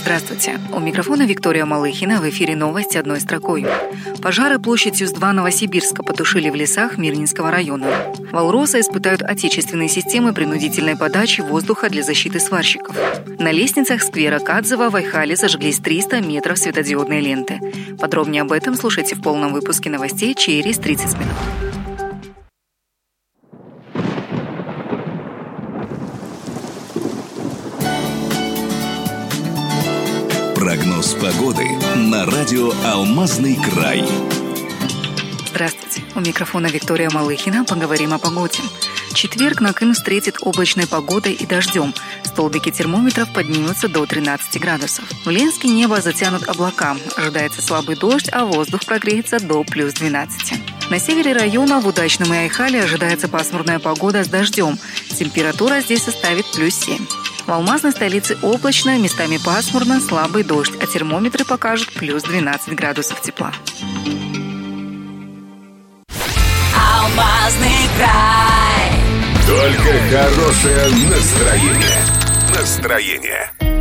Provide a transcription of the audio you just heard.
Здравствуйте. У микрофона Виктория Малыхина. В эфире новости одной строкой. Пожары площадью с 2 Новосибирска потушили в лесах Мирнинского района. Валроса испытают отечественные системы принудительной подачи воздуха для защиты сварщиков. На лестницах сквера Кадзева в Айхале зажглись 300 метров светодиодной ленты. Подробнее об этом слушайте в полном выпуске новостей через 30 минут. Прогноз погоды на радио «Алмазный край». Здравствуйте. У микрофона Виктория Малыхина. Поговорим о погоде. Четверг на Крым встретит облачной погодой и дождем. Столбики термометров поднимутся до 13 градусов. В Ленске небо затянут облака. Ожидается слабый дождь, а воздух прогреется до плюс 12. На севере района в Удачном и Айхале ожидается пасмурная погода с дождем. Температура здесь составит плюс 7. В алмазной столице облачно, местами пасмурно, слабый дождь, а термометры покажут плюс 12 градусов тепла. Алмазный край. Только хорошее настроение.